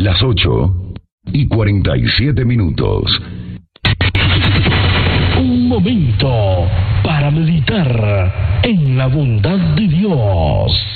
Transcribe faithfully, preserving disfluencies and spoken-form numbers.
las ocho y cuarenta y siete minutos. Un momento para meditar en la bondad de Dios.